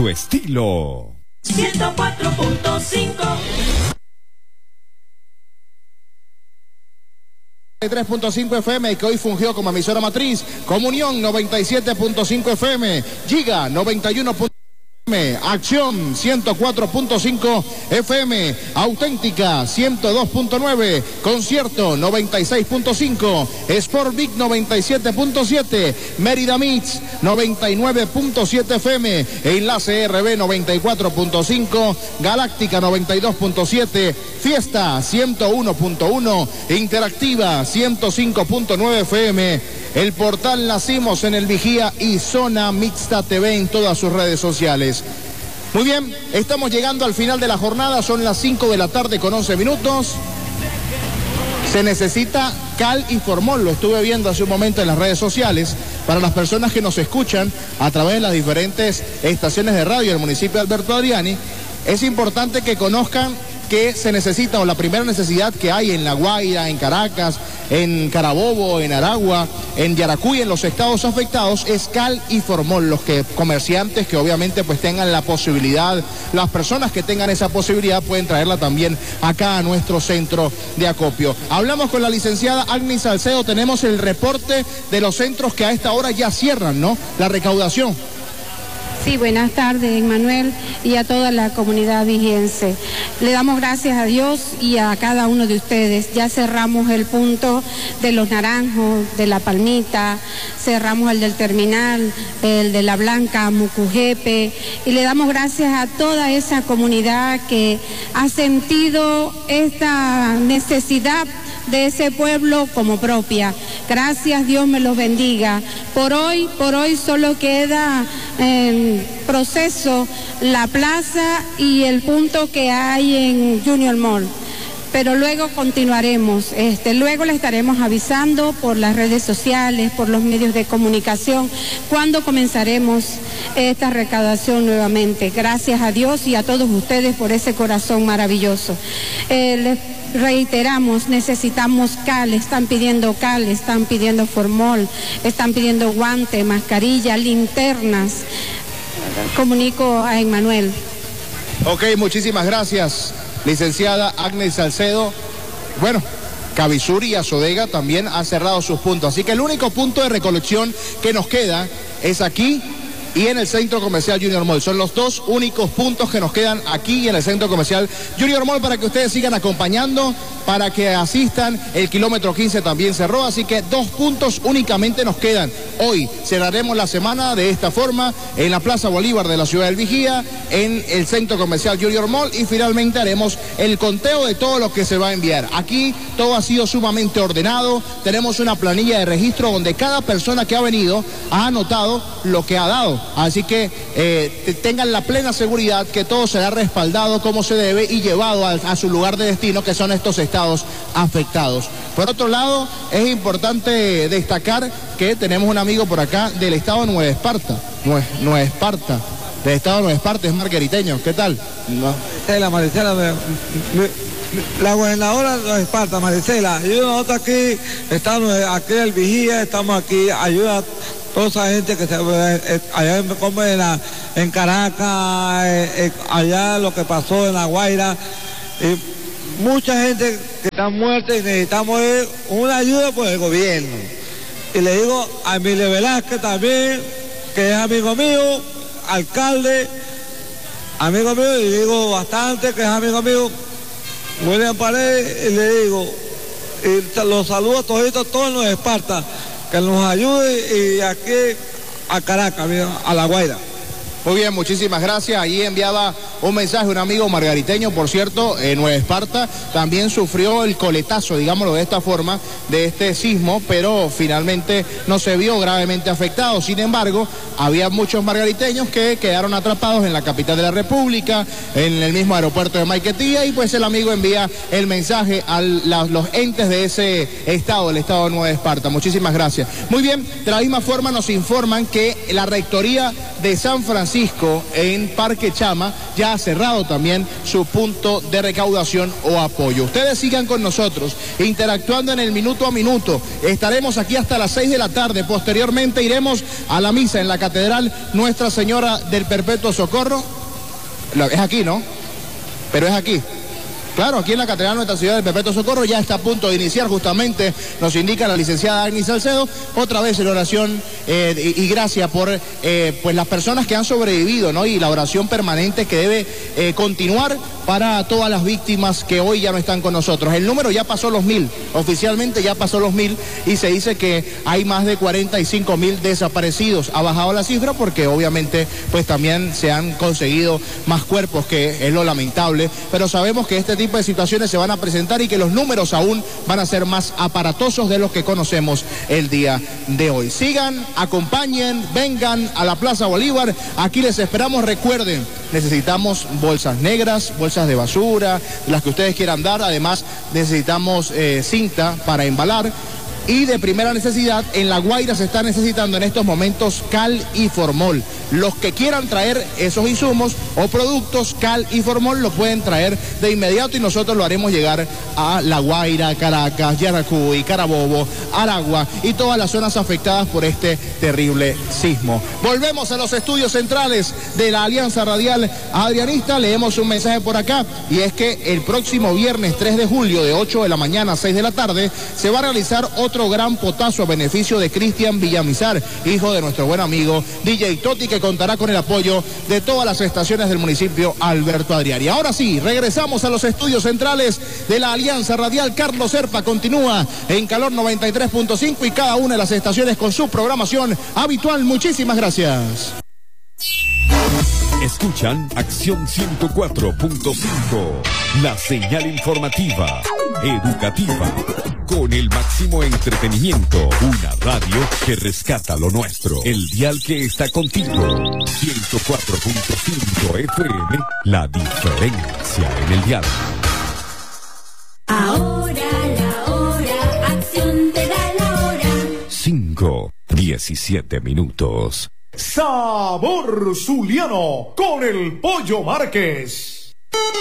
su estilo. 104.5 3.5 FM, que hoy fungió como emisora matriz. Comunión 97.5 FM, Giga 91.5 FM, Acción 104.5 FM, Auténtica 102.9, Concierto 96.5, Sport Big 97.7, Mérida Mix 99.7 FM, Enlace RB 94.5, Galáctica 92.7, Fiesta 101.1, Interactiva 105.9 FM, el portal Nacimos en el Vigía y Zona Mixta TV en todas sus redes sociales. Muy bien, estamos llegando al final de la jornada, son las 5 de la tarde con 11 minutos. Se necesita cal y formol, lo estuve viendo hace un momento en las redes sociales, para las personas que nos escuchan a través de las diferentes estaciones de radio del municipio de Alberto Adriani. Es importante que conozcan que se necesita, o la primera necesidad que hay en La Guaira, en Caracas, en Carabobo, en Aragua, en Yaracuy, en los estados afectados, es cal y formol. Los comerciantes que obviamente pues tengan la posibilidad, las personas que tengan esa posibilidad pueden traerla también acá a nuestro centro de acopio. Hablamos con la licenciada Agnes Salcedo, tenemos el reporte de los centros que a esta hora ya cierran, ¿no? La recaudación. Sí, buenas tardes, Manuel, y a toda la comunidad vigiense. Le damos gracias a Dios y a cada uno de ustedes. Ya cerramos el punto de Los Naranjos, de La Palmita, cerramos el del Terminal, el de La Blanca, Mucujepe, y le damos gracias a toda esa comunidad que ha sentido esta necesidad de ese pueblo como propia. Gracias, Dios me los bendiga. Por hoy solo queda en proceso la plaza y el punto que hay en Junior Mall. Pero luego continuaremos, luego le estaremos avisando por las redes sociales, por los medios de comunicación, cuando comenzaremos esta recaudación nuevamente. Gracias a Dios y a todos ustedes por ese corazón maravilloso. Les reiteramos, necesitamos cal, están pidiendo formol, están pidiendo guante, mascarilla, linternas. Comunico a Emmanuel. Ok, muchísimas gracias, licenciada Agnes Salcedo. Bueno, Cabizur y Azodega también han cerrado sus puntos, así que el único punto de recolección que nos queda es aquí y en el Centro Comercial Junior Mall. Son los dos únicos puntos que nos quedan aquí en el Centro Comercial Junior Mall para que ustedes sigan acompañando, para que asistan. El kilómetro 15 también cerró, así que 2 puntos únicamente nos quedan. Hoy cerraremos la semana de esta forma en la Plaza Bolívar de la Ciudad del Vigía, en el Centro Comercial Junior Mall, y finalmente haremos el conteo de todo lo que se va a enviar. Aquí todo ha sido sumamente ordenado, tenemos una planilla de registro donde cada persona que ha venido ha anotado lo que ha dado. Así que tengan la plena seguridad que todo será respaldado como se debe y llevado a su lugar de destino, que son estos estados afectados. Por otro lado, es importante destacar que tenemos un amigo por acá del estado de Nueva Esparta. Nueva Esparta. Del estado de Nueva Esparta, es margariteño. ¿Qué tal? Maricela, la gobernadora de Nueva Esparta, Maricela. Y nosotros aquí, estamos aquí en el Vigía, estamos aquí, ayuda a toda esa gente que allá en Caracas, allá lo que pasó en La Guaira, y mucha gente que está muerta y necesitamos una ayuda por el gobierno. Y le digo a Emilio Velázquez también, que es amigo mío, alcalde, amigo mío, y digo bastante que es amigo mío, William Paredes, y le digo, y los saludo a todos los de Esparta, que nos ayude, y aquí a Caracas, a La Guaira. Muy bien, muchísimas gracias. Ahí enviaba un mensaje un amigo margariteño, por cierto, en Nueva Esparta. También sufrió el coletazo, digámoslo de esta forma, de este sismo, pero finalmente no se vio gravemente afectado. Sin embargo, había muchos margariteños que quedaron atrapados en la capital de la República, en el mismo aeropuerto de Maiquetía, y pues el amigo envía el mensaje a los entes de ese estado, el estado de Nueva Esparta. Muchísimas gracias. Muy bien, de la misma forma nos informan que la rectoría de San Francisco en Parque Chama ya ya ha cerrado también su punto de recaudación o apoyo. Ustedes sigan con nosotros, interactuando en el minuto a minuto. Estaremos aquí hasta las 6 de la tarde. Posteriormente iremos a la misa en la Catedral Nuestra Señora del Perpetuo Socorro. Es aquí, ¿no? Pero es aquí. Claro, aquí en la Catedral Nuestra Señora del Perpetuo Socorro ya está a punto de iniciar, justamente nos indica la licenciada Agnes Salcedo, otra vez en oración y gracias por pues las personas que han sobrevivido, ¿no? Y la oración permanente que debe continuar para todas las víctimas que hoy ya no están con nosotros. El número ya pasó los 1000, oficialmente ya pasó los 1000 y se dice que hay más de 45.000 desaparecidos. Ha bajado la cifra porque obviamente pues también se han conseguido más cuerpos, que es lo lamentable, pero sabemos que este tipo de situaciones se van a presentar y que los números aún van a ser más aparatosos de los que conocemos el día de hoy. Sigan, acompañen, vengan a la Plaza Bolívar, aquí les esperamos. Recuerden, necesitamos bolsas negras, bolsas de basura, las que ustedes quieran dar. Además necesitamos cinta para embalar. Y de primera necesidad, en La Guaira se está necesitando en estos momentos cal y formol. Los que quieran traer esos insumos o productos, cal y formol, lo pueden traer de inmediato y nosotros lo haremos llegar a La Guaira, Caracas, Yaracuy, Carabobo, Aragua y todas las zonas afectadas por este terrible sismo. Volvemos a los estudios centrales de la Alianza Radial Adrianista. Leemos un mensaje por acá y es que el próximo viernes 3 de julio de 8 de la mañana a 6 de la tarde se va a realizar otro gran potazo a beneficio de Cristian Villamizar, hijo de nuestro buen amigo DJ Toti, que contará con el apoyo de todas las estaciones del municipio Alberto Adrián. Y ahora sí, regresamos a los estudios centrales de la Alianza Radial. Carlos Serpa continúa en Calor 93.5 y cada una de las estaciones con su programación habitual. Muchísimas gracias. Escuchan Acción 104.5, la señal informativa, educativa, con el máximo entretenimiento. Una radio que rescata lo nuestro. El dial que está contigo. 104.5 FM, la diferencia en el dial. Ahora la hora, Acción te da la hora. 5:17 minutos. Sabor Zuliano con el Pollo Márquez.